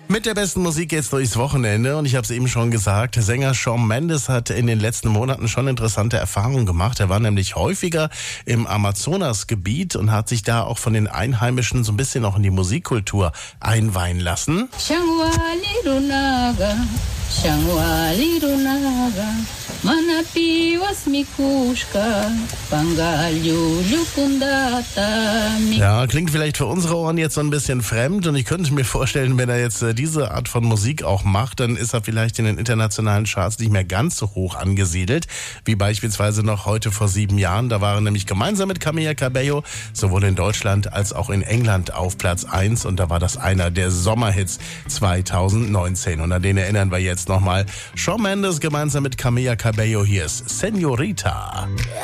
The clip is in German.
Mit der besten Musik geht's durchs Wochenende und ich habe es eben schon gesagt, Sänger Shawn Mendes hat in den letzten Monaten schon interessante Erfahrungen gemacht. Er war nämlich häufiger im Amazonasgebiet und hat sich da auch von den Einheimischen so ein bisschen auch in die Musikkultur einweihen lassen. Ja, klingt vielleicht für unsere Ohren jetzt so ein bisschen fremd und ich könnte mir vorstellen, wenn er jetzt diese Art von Musik auch macht, dann ist er vielleicht in den internationalen Charts nicht mehr ganz so hoch angesiedelt, wie beispielsweise noch heute vor 7 Jahren. Da waren nämlich gemeinsam mit Camila Cabello sowohl in Deutschland als auch in England auf Platz 1 und da war das einer der Sommerhits 2019 und an den erinnern wir jetzt nochmal. Shawn Mendes gemeinsam mit Camila Cabello, hier ist Señorita.